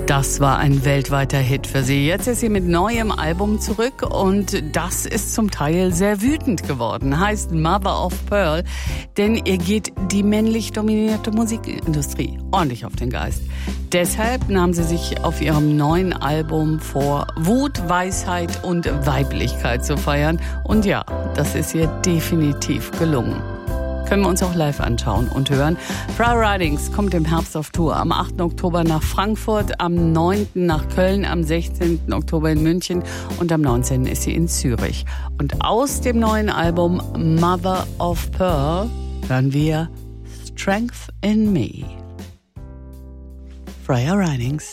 Das war ein weltweiter Hit für sie. Jetzt ist sie mit neuem Album zurück und das ist zum Teil sehr wütend geworden. Heißt Mother of Pearl, denn ihr geht die männlich dominierte Musikindustrie ordentlich auf den Geist. Deshalb nahm sie sich auf ihrem neuen Album vor, Wut, Weisheit und Weiblichkeit zu feiern. Und ja, das ist ihr definitiv gelungen. Können wir uns auch live anschauen und hören. Freya Ridings kommt im Herbst auf Tour. Am 8. Oktober nach Frankfurt, am 9. nach Köln, am 16. Oktober in München und am 19. ist sie in Zürich. Und aus dem neuen Album Mother of Pearl hören wir Strength in Me. Freya Ridings.